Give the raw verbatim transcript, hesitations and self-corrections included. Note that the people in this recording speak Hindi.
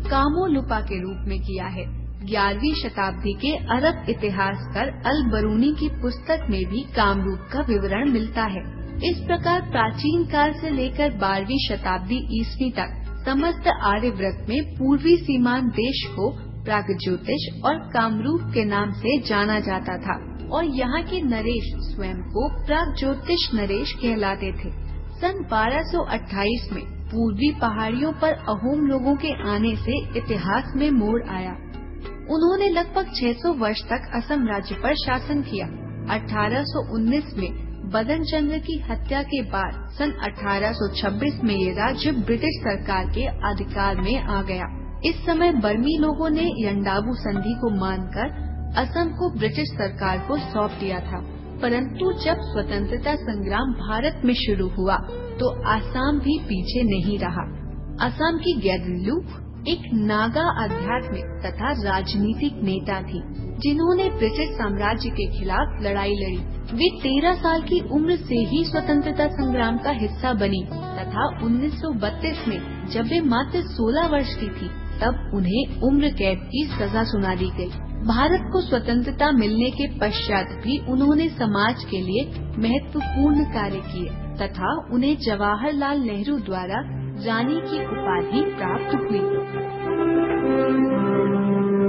कामोलुपा के रूप में किया है। ग्यारहवीं शताब्दी के अरब इतिहासकार अल बरूनी की पुस्तक में भी कामरूप का विवरण मिलता है। इस प्रकार प्राचीन काल से लेकर बारहवीं शताब्दी ईस्वी तक समस्त आर्यव्रत में पूर्वी सीमांत देश को प्रागज्योतिष और कामरूप के नाम से जाना जाता था और यहाँ के नरेश स्वयं को प्रागज्योतिष नरेश कहलाते थे। सन बारह सौ अट्ठाईस में पूर्वी पहाड़ियों पर अहोम लोगों के आने से इतिहास में मोड़ आया। उन्होंने लगभग छह सौ वर्ष तक असम राज्य पर शासन किया। अठारह सौ उन्नीस में बदन चंद्र की हत्या के बाद सन अठारह सौ छब्बीस में ये राज्य ब्रिटिश सरकार के अधिकार में आ गया। इस समय बर्मी लोगों ने यंडाबू संधि को मानकर असम को ब्रिटिश सरकार को सौंप दिया था। परंतु जब स्वतंत्रता संग्राम भारत में शुरू हुआ तो आसाम भी पीछे नहीं रहा। असम की गेदरिलू एक नागा आध्यात्मिक तथा राजनीतिक नेता थी, जिन्होंने ब्रिटिश साम्राज्य के खिलाफ लड़ाई लड़ी। वे तेरह साल की उम्र से ही स्वतंत्रता संग्राम का हिस्सा बनी तथा उन्नीस सौ बत्तीस में जब वे मात्र सोलह वर्ष की थी तब उन्हें उम्र कैद की सजा सुना दी गई। भारत को स्वतंत्रता मिलने के पश्चात भी उन्होंने समाज के लिए महत्वपूर्ण कार्य किए तथा उन्हें जवाहरलाल नेहरू द्वारा रानी की उपाधि प्राप्त हुई।